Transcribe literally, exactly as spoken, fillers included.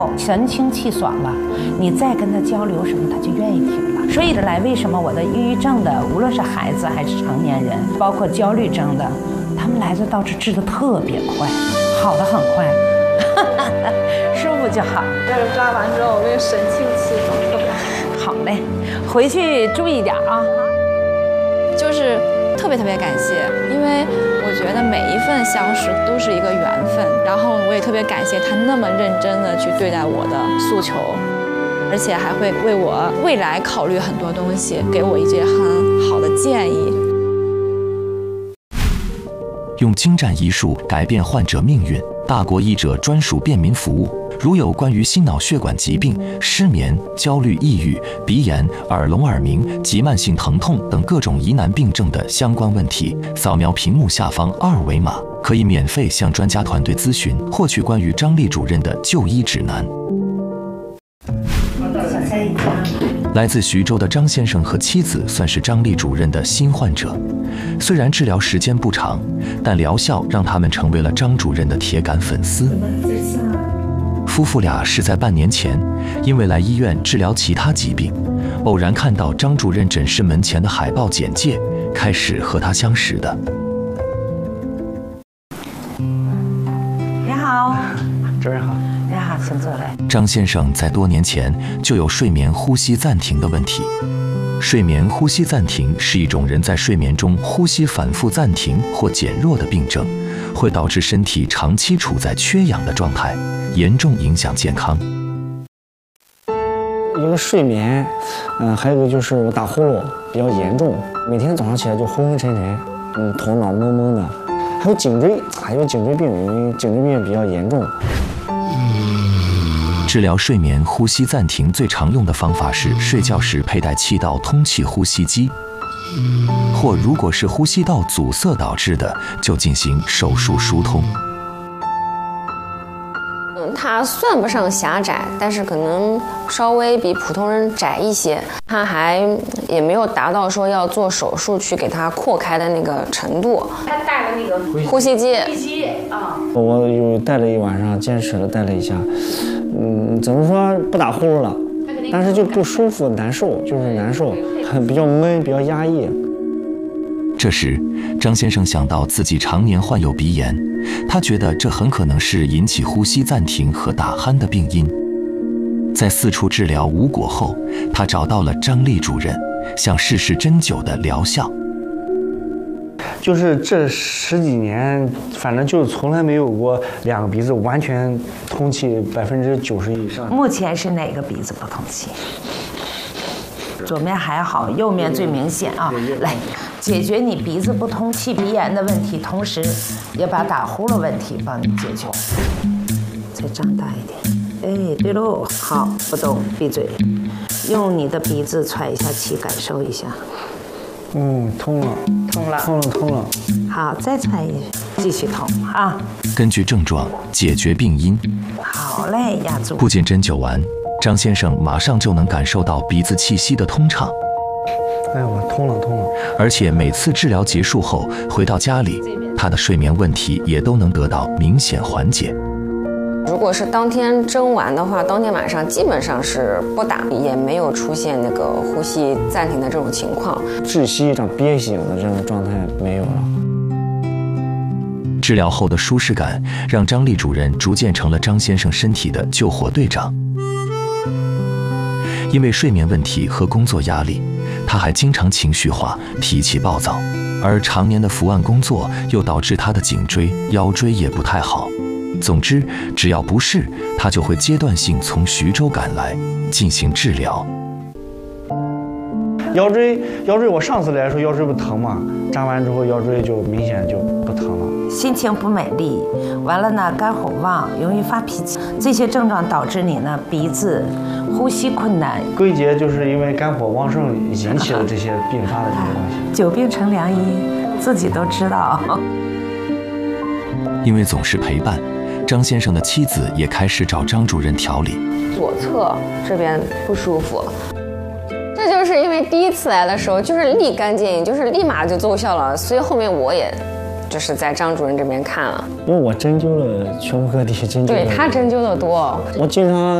神清气爽了，你再跟他交流什么，他就愿意听了。所以来，为什么我的抑郁症的，无论是孩子还是成年人，包括焦虑症的，他们来这倒是治得特别快，好得很快，舒服就好。 但是扎完之后，那个神清气爽，特别好。好嘞，回去注意点啊。 就是特别特别感谢，因为我觉得每一份相识都是一个缘分，然后我也特别感谢他那么认真的去对待我的诉求，而且还会为我未来考虑很多东西，给我一些很好的建议。 用精湛医术改变患者命运，大国医者专属便民服务。如有关于心脑血管疾病、失眠、焦虑、抑郁、鼻炎、耳聋耳鸣及慢性疼痛等各种疑难病症的相关问题，扫描屏幕下方二维码，可以免费向专家团队咨询，获取关于张丽主任的就医指南。来自徐州的张先生和妻子算是张丽主任的新患者，虽然治疗时间不长，但疗效让他们成为了张主任的铁杆粉丝。夫妇俩是在半年前，因为来医院治疗其他疾病，偶然看到张主任诊室门前的海报简介，开始和他相识的。 你好， 主任好。 你好，请坐来。 张先生在多年前就有睡眠呼吸暂停的问题。睡眠呼吸暂停是一种人在睡眠中呼吸反复暂停或减弱的病症，会导致身体长期处在缺氧的状态，严重影响健康。 一个睡眠，嗯、呃，还有一个就是我打呼噜比较严重，每天早上起来就昏昏沉沉，嗯，头脑懵懵的，还有颈椎，还有颈椎病，因为颈椎病也比较严重。 治疗睡眠呼吸暂停最常用的方法是睡觉时佩戴气道通气呼吸机，或如果是呼吸道阻塞导致的，就进行手术疏通。 嗯，它算不上狭窄，但是可能稍微比普通人窄一些。它还也没有达到说要做手术去给它扩开的那个程度。 他带了那个呼吸机， 呼吸机啊， 我有戴了一晚上，坚持了戴了一下。嗯，怎么说不打呼噜了，但是就不舒服，难受，就是难受，很比较闷，比较压抑。 这时，张先生想到自己常年患有鼻炎，他觉得这很可能是引起呼吸暂停和打鼾的病因。在四处治疗无果后，他找到了张丽主任，想试试针灸的疗效。 就是这十几年，反正就从来没有过两个鼻子完全通气百分之九十以上。 目前是哪个鼻子不通气？左面还好，右面最明显啊！来，解决你鼻子不通气、鼻炎的问题，同时也把打呼噜问题帮你解决。再张大一点。哎，对喽，好，不动，闭嘴，用你的鼻子喘一下气，感受一下。 嗯，通了， 通了， 通了，通了。 好，再喘一，继续通啊。 根据症状解决病因。 好嘞，压住。 不仅针灸完，张先生马上就能感受到鼻子气息的通畅。 哎，我通了，通了。 而且每次治疗结束后回到家里，他的睡眠问题也都能得到明显缓解。 如果是当天针完的话，当天晚上基本上是不打，也没有出现那个呼吸暂停的这种情况， 窒息、这样憋醒的这种状态没有了。 治疗后的舒适感让张丽主任逐渐成了张先生身体的救火队长。因为睡眠问题和工作压力，他还经常情绪化、脾气暴躁，而常年的伏案工作又导致他的颈椎、腰椎也不太好。总之，只要不适，他就会阶段性从徐州赶来进行治疗。 腰椎，腰椎，我上次来的时候腰椎不疼嘛，扎完之后腰椎就明显就不疼了。 心情不美丽，完了呢，肝火旺，容易发脾气，这些症状导致你呢鼻子呼吸困难。 归结就是因为肝火旺盛引起的这些并发的这些东西。 久病成良医，自己都知道。 因为总是陪伴，张先生的妻子也开始找张主任调理。 左侧这边不舒服，这就是因为第一次来的时候就是立竿见影，就是立马就奏效了，所以后面我也就是在张主任这边看了， 因为我针灸了全国各地针灸， 对他针灸的多， 我经常